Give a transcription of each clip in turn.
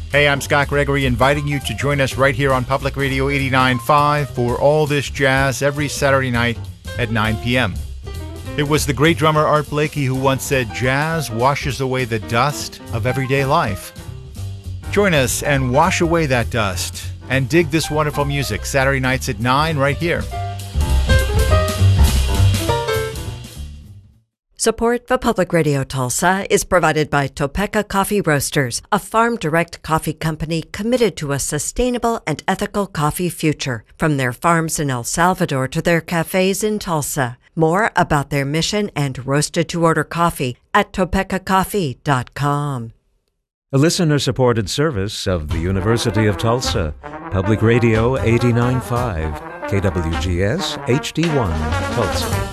Hey, I'm Scott Gregory, inviting you to join us right here on Public Radio 89.5 for All This Jazz every Saturday night at 9 p.m. It was the great drummer Art Blakey who once said, "Jazz washes away the dust of everyday life." Join us and wash away that dust and dig this wonderful music Saturday nights at 9 right here. Support for Public Radio Tulsa is provided by Topeka Coffee Roasters, a farm-direct coffee company committed to a sustainable and ethical coffee future, from their farms in El Salvador to their cafes in Tulsa. More about their mission and roasted-to-order coffee at topekacoffee.com. A listener-supported service of the University of Tulsa, Public Radio 89.5, KWGS HD1, Tulsa.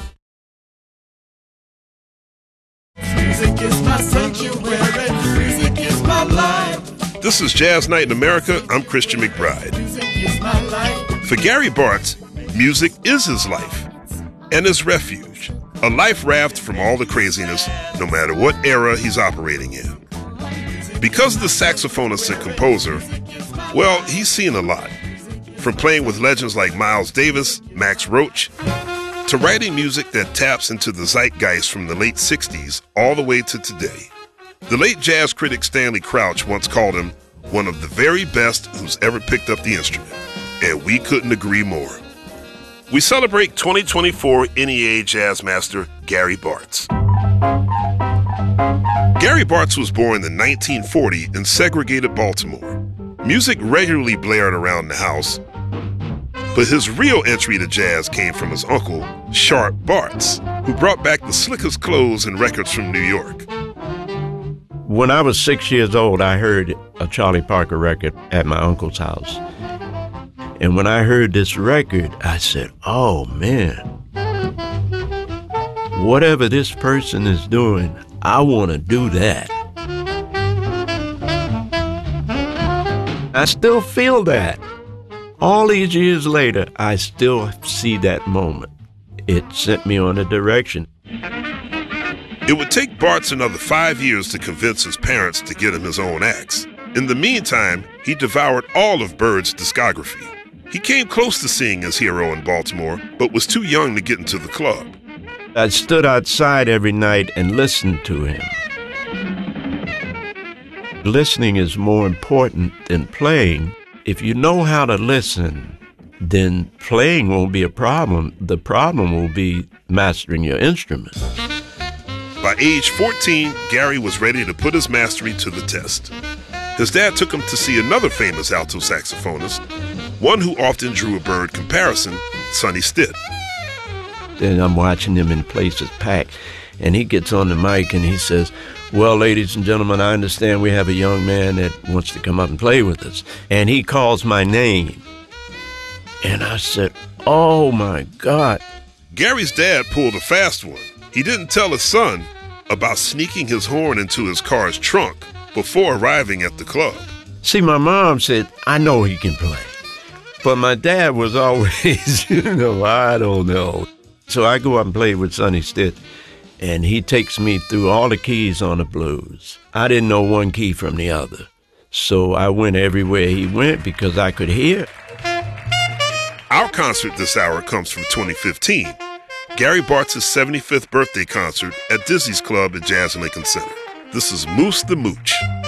Music is my sanctuary. Music is my life. This is Jazz Night in America. I'm Christian McBride. Music is my life. For Gary Bartz, music is his life and his refuge. A life raft from all the craziness, no matter what era he's operating in. Because the saxophonist and composer, well, he's seen a lot. From playing with legends like Miles Davis, Max Roach, to writing music that taps into the zeitgeist from the late 60s all the way to today. The late jazz critic Stanley Crouch once called him one of the very best who's ever picked up the instrument, and we couldn't agree more. We celebrate 2024 NEA Jazz Master Gary Bartz. Gary Bartz was born in 1940 in segregated Baltimore. Music regularly blared around the house, but his real entry to jazz came from his uncle, Sharp Bartz, who brought back the slickest clothes and records from New York. When I was 6 years old, I heard a Charlie Parker record at my uncle's house. And when I heard this record, I said, oh, man, whatever this person is doing, I want to do that. I still feel that. All these years later, I still see that moment. It sent me on a direction. It would take Bartz another 5 years to convince his parents to get him his own axe. In the meantime, he devoured all of Bird's discography. He came close to seeing his hero in Baltimore, but was too young to get into the club. I stood outside every night and listened to him. Listening is more important than playing. If you know how to listen, then playing won't be a problem. The problem will be mastering your instrument. By age 14, Gary was ready to put his mastery to the test. His dad took him to see another famous alto saxophonist, one who often drew a Bird comparison, Sonny Stitt. Then I'm watching him in places packed, and he gets on the mic and he says, well, ladies and gentlemen, I understand we have a young man that wants to come up and play with us. And he calls my name. And I said, oh, my God. Gary's dad pulled a fast one. He didn't tell his son about sneaking his horn into his car's trunk before arriving at the club. See, my mom said, I know he can play. But my dad was always, I don't know. So I go up and play with Sonny Stitt. And he takes me through all the keys on the blues. I didn't know one key from the other. So I went everywhere he went because I could hear. Our concert this hour comes from 2015, Gary Bartz's 75th birthday concert at Dizzy's Club at Jazz and Lincoln Center. This is Moose the Mooch.